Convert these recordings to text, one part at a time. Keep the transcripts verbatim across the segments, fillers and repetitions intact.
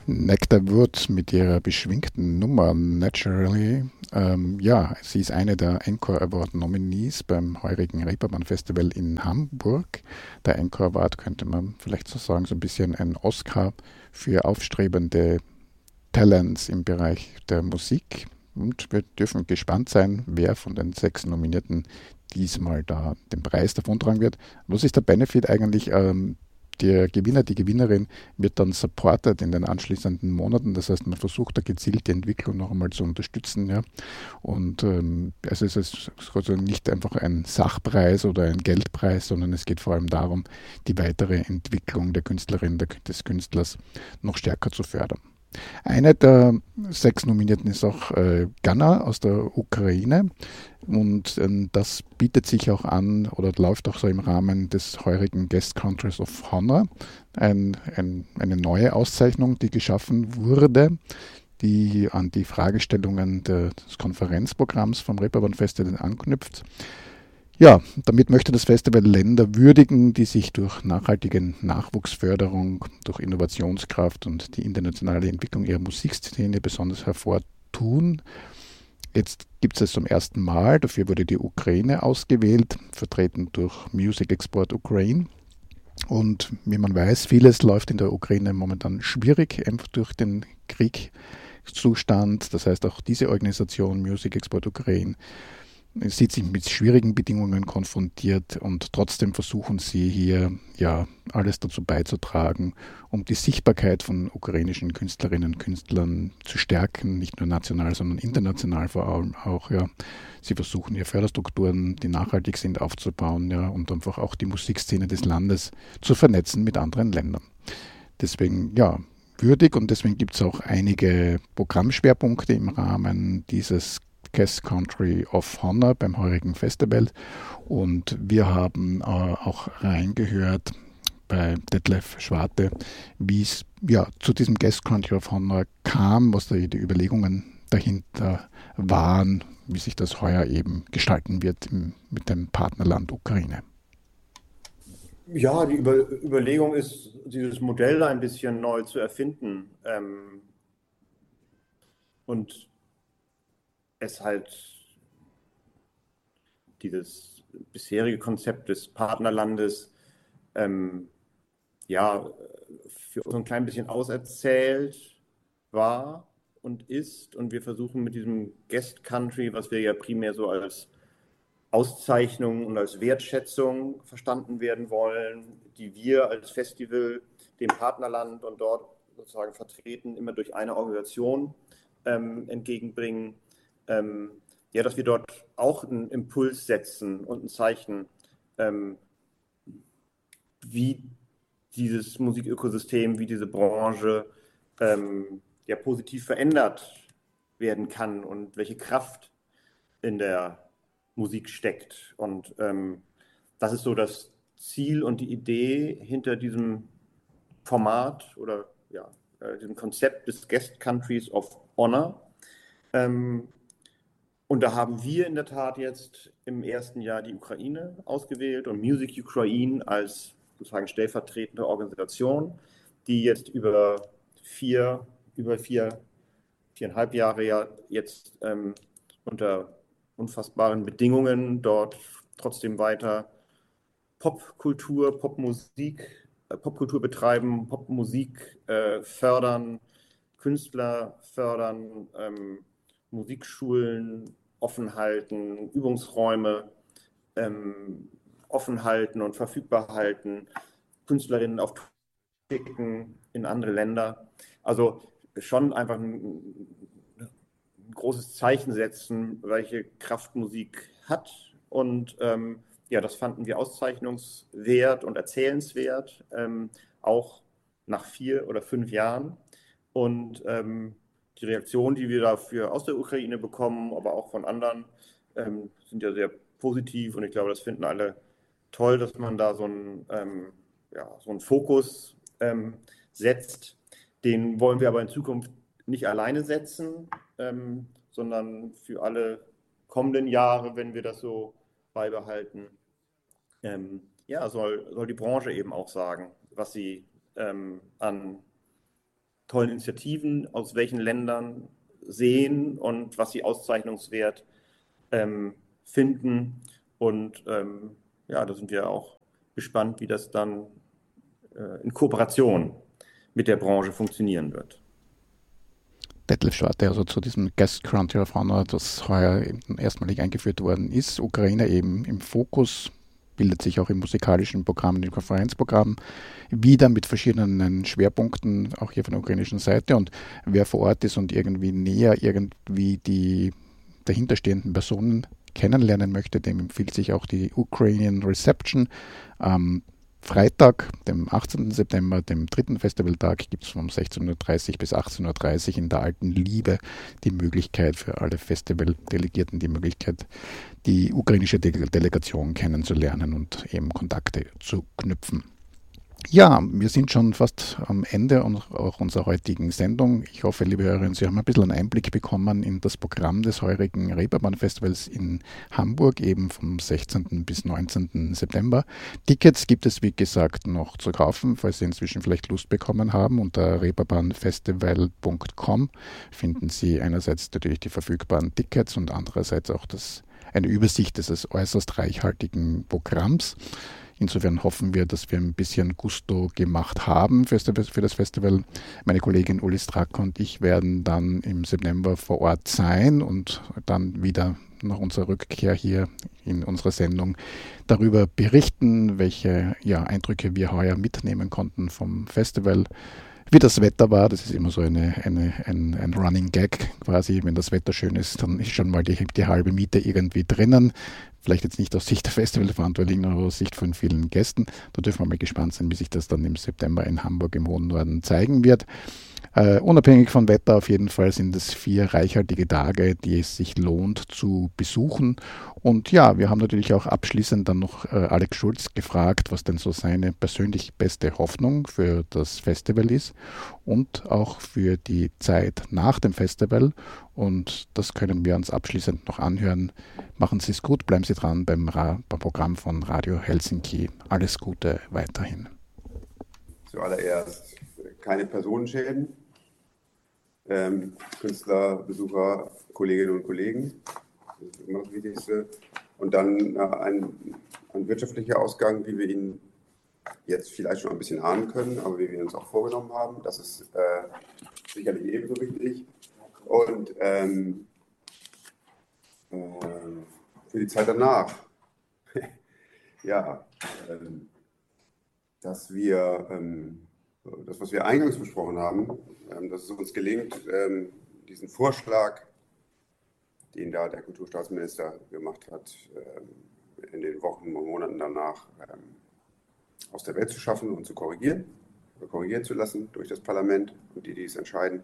Nectar Wood mit ihrer beschwingten Nummer Naturally. Ähm, ja, sie ist eine der Encore Award Nominees beim heurigen Reeperbahn Festival in Hamburg. Der Encore Award könnte man vielleicht so sagen, so ein bisschen ein Oscar für aufstrebende Talents im Bereich der Musik. Und wir dürfen gespannt sein, wer von den sechs Nominierten diesmal da den Preis davontragen wird. Was ist der Benefit eigentlich? Ähm, der Gewinner, die Gewinnerin wird dann supported in den anschließenden Monaten. Das heißt, man versucht da gezielt die Entwicklung noch einmal zu unterstützen. Ja. Und ähm, also es ist also nicht einfach ein Sachpreis oder ein Geldpreis, sondern es geht vor allem darum, die weitere Entwicklung der Künstlerin, der, des Künstlers noch stärker zu fördern. Eine der sechs Nominierten ist auch äh, Ghana aus der Ukraine. Und ähm, das bietet sich auch an oder läuft auch so im Rahmen des heurigen Guest Countries of Honor. Ein, ein, eine neue Auszeichnung, die geschaffen wurde, die an die Fragestellungen des Konferenzprogramms vom Reeperbahn Festival anknüpft. Ja, damit möchte das Festival Länder würdigen, die sich durch nachhaltige Nachwuchsförderung, durch Innovationskraft und die internationale Entwicklung ihrer Musikszene besonders hervortun. Jetzt gibt es es zum ersten Mal, dafür wurde die Ukraine ausgewählt, vertreten durch Music Export Ukraine. Und wie man weiß, vieles läuft in der Ukraine momentan schwierig, einfach durch den Kriegszustand. Das heißt, auch diese Organisation Music Export Ukraine sieht sich mit schwierigen Bedingungen konfrontiert und trotzdem versuchen sie hier ja alles dazu beizutragen, um die Sichtbarkeit von ukrainischen Künstlerinnen und Künstlern zu stärken, nicht nur national, sondern international vor allem auch. Ja. Sie versuchen hier Förderstrukturen, die nachhaltig sind, aufzubauen, ja, und einfach auch die Musikszene des Landes zu vernetzen mit anderen Ländern. Deswegen, ja, würdig und deswegen gibt es auch einige Programmschwerpunkte im Rahmen dieses Guest Country of Honor beim heurigen Festival. Und wir haben äh, auch reingehört bei Detlef Schwarte, wie es ja, zu diesem Guest Country of Honor kam, was da die Überlegungen dahinter waren, wie sich das heuer eben gestalten wird im, mit dem Partnerland Ukraine. Ja, die Über Überlegung ist, dieses Modell da ein bisschen neu zu erfinden ähm, und es halt dieses bisherige Konzept des Partnerlandes ähm, ja für uns ein klein bisschen auserzählt war und ist. Und wir versuchen mit diesem Guest Country, was wir ja primär so als Auszeichnung und als Wertschätzung verstanden werden wollen, die wir als Festival dem Partnerland und dort sozusagen vertreten, immer durch eine Organisation ähm, entgegenbringen. Ähm, ja, dass wir dort auch einen Impuls setzen und ein Zeichen, ähm, wie dieses Musikökosystem, wie diese Branche ähm, ja positiv verändert werden kann und welche Kraft in der Musik steckt. Und ähm, das ist so das Ziel und die Idee hinter diesem Format oder ja, äh, diesem Konzept des Guest Countries of Honor. Ähm, und da haben wir in der Tat jetzt im ersten Jahr die Ukraine ausgewählt und Music Ukraine als sozusagen stellvertretende Organisation, die jetzt über vier, über vier, viereinhalb Jahre ja jetzt ähm, unter unfassbaren Bedingungen dort trotzdem weiter Popkultur, Popmusik, äh, Popkultur betreiben, Popmusik äh, fördern, Künstler fördern, ähm, Musikschulen offen halten, Übungsräume ähm, offen halten und verfügbar halten, Künstlerinnen auf Tour schicken in andere Länder. Also schon einfach ein, ein großes Zeichen setzen, welche Kraft Musik hat. Und ähm, ja, das fanden wir auszeichnungswert und erzählenswert, ähm, auch nach vier oder fünf Jahren. Und ähm, die Reaktionen, die wir dafür aus der Ukraine bekommen, aber auch von anderen, ähm, sind ja sehr positiv. Und ich glaube, das finden alle toll, dass man da so einen, ähm, ja, so einen Fokus ähm, setzt. Den wollen wir aber in Zukunft nicht alleine setzen, ähm, sondern für alle kommenden Jahre, wenn wir das so beibehalten, ähm, ja, soll, soll die Branche eben auch sagen, was sie ähm, an tollen Initiativen aus welchen Ländern sehen und was sie auszeichnungswert ähm, finden. Und ähm, ja, da sind wir auch gespannt, wie das dann äh, in Kooperation mit der Branche funktionieren wird. Detlef Schwarte, also zu diesem Guest Country of Honor, das heuer eben erstmalig eingeführt worden ist. Ukraine eben im Fokus, bildet sich auch im musikalischen Programm, im Konferenzprogramm wieder mit verschiedenen Schwerpunkten, auch hier von der ukrainischen Seite. Und wer vor Ort ist und irgendwie näher irgendwie die dahinterstehenden Personen kennenlernen möchte, dem empfiehlt sich auch die Ukrainian Reception. Am Freitag, dem achtzehnten September, dem dritten Festivaltag, gibt es von sechzehn Uhr dreißig bis achtzehn Uhr dreißig in der Alten Liebe die Möglichkeit für alle Festivaldelegierten, die Möglichkeit, die ukrainische De- Delegation kennenzulernen und eben Kontakte zu knüpfen. Ja, wir sind schon fast am Ende auch unserer heutigen Sendung. Ich hoffe, liebe Hörerinnen, Sie haben ein bisschen einen Einblick bekommen in das Programm des heurigen Reeperbahn-Festivals in Hamburg, eben vom sechzehnten bis neunzehnten September. Tickets gibt es, wie gesagt, noch zu kaufen, falls Sie inzwischen vielleicht Lust bekommen haben. Unter reeperbahnfestival punkt com finden Sie einerseits natürlich die verfügbaren Tickets und andererseits auch das, eine Übersicht dieses äußerst reichhaltigen Programms. Insofern hoffen wir, dass wir ein bisschen Gusto gemacht haben für das Festival. Meine Kollegin Uli Stracker und ich werden dann im September vor Ort sein und dann wieder nach unserer Rückkehr hier in unserer Sendung darüber berichten, welche ja, Eindrücke wir heuer mitnehmen konnten vom Festival. Wie das Wetter war, das ist immer so eine, eine, ein, ein Running Gag quasi. Wenn das Wetter schön ist, dann ist schon mal die, die halbe Miete irgendwie drinnen. Vielleicht jetzt nicht aus Sicht der Festivalverantwortlichen, aber aus Sicht von vielen Gästen. Da dürfen wir mal gespannt sein, wie sich das dann im September in Hamburg im hohen Norden zeigen wird. Uh, unabhängig vom Wetter auf jeden Fall sind es vier reichhaltige Tage, die es sich lohnt zu besuchen. Und ja, wir haben natürlich auch abschließend dann noch uh, Alex Schulz gefragt, was denn so seine persönlich beste Hoffnung für das Festival ist und auch für die Zeit nach dem Festival. Und das können wir uns abschließend noch anhören. Machen Sie es gut, bleiben Sie dran beim, Ra- beim Programm von Radio Helsinki. Alles Gute weiterhin. Zuallererst keine Personenschäden. Ähm, Künstler, Besucher, Kolleginnen und Kollegen, das ist immer das Wichtigste. Und dann äh, ein, ein wirtschaftlicher Ausgang, wie wir ihn jetzt vielleicht schon ein bisschen ahnen können, aber wie wir uns auch vorgenommen haben, das ist äh, sicherlich ebenso wichtig. Und ähm, äh, für die Zeit danach, ja, ähm, dass wir ähm, das, was wir eingangs besprochen haben, ähm, dass es uns gelingt, ähm, diesen Vorschlag, den da der Kulturstaatsminister gemacht hat, ähm, in den Wochen und Monaten danach ähm, aus der Welt zu schaffen und zu korrigieren, oder korrigieren zu lassen durch das Parlament und die, die es entscheiden.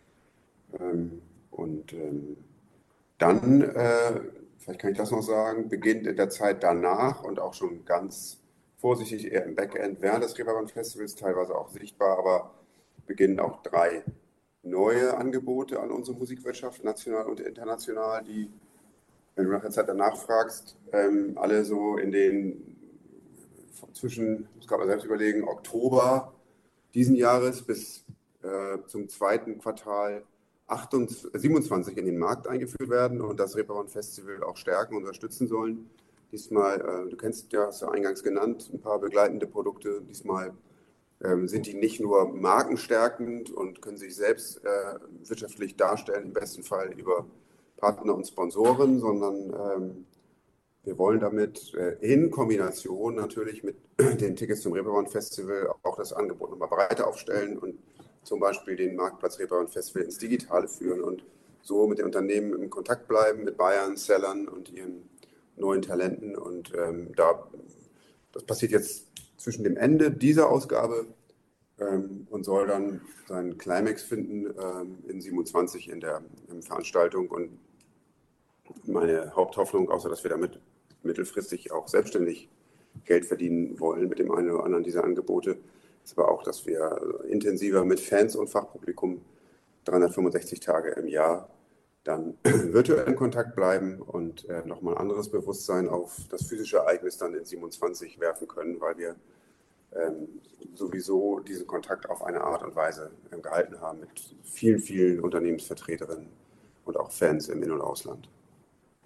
Ähm, und ähm, dann, äh, vielleicht kann ich das noch sagen, beginnt in der Zeit danach und auch schon ganz vorsichtig eher im Backend während des Reeperbahn-Festivals, teilweise auch sichtbar, aber beginnen auch drei neue Angebote an unsere Musikwirtschaft, national und international, die, wenn du nach der Zeit danach fragst, ähm, alle so in den zwischen, ich muss gerade mal selbst überlegen, Oktober diesen Jahres bis äh, zum zweiten Quartal siebenundzwanzig in den Markt eingeführt werden und das Reeperbahn-Festival auch stärken und unterstützen sollen. Diesmal, äh, du kennst ja, hast du eingangs genannt, ein paar begleitende Produkte. Diesmal ähm, sind die nicht nur markenstärkend und können sich selbst äh, wirtschaftlich darstellen, im besten Fall über Partner und Sponsoren, sondern ähm, wir wollen damit äh, in Kombination natürlich mit den Tickets zum Reeperbahn-Festival auch das Angebot nochmal breiter aufstellen und zum Beispiel den Marktplatz Reeperbahn-Festival ins Digitale führen und so mit den Unternehmen in Kontakt bleiben, mit Buyern, Sellern und ihren neuen Talenten. Und ähm, da, das passiert jetzt zwischen dem Ende dieser Ausgabe ähm, und soll dann seinen Climax finden ähm, in siebenundzwanzig in der in Veranstaltung. Und meine Haupthoffnung, außer dass wir damit mittelfristig auch selbstständig Geld verdienen wollen mit dem einen oder anderen dieser Angebote, ist aber auch, dass wir intensiver mit Fans und Fachpublikum dreihundertfünfundsechzig Tage im Jahr dann virtuell in Kontakt bleiben und äh, nochmal ein anderes Bewusstsein auf das physische Ereignis dann in siebenundzwanzig werfen können, weil wir ähm, sowieso diesen Kontakt auf eine Art und Weise ähm, gehalten haben mit vielen, vielen Unternehmensvertreterinnen und auch Fans im In- und Ausland.